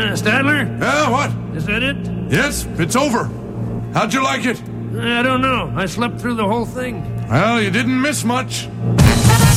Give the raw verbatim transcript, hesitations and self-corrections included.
Uh, Statler? Yeah, what? Is that it? Yes, it's over. How'd you like it? I don't know. I slept through the whole thing. Well, you didn't miss much.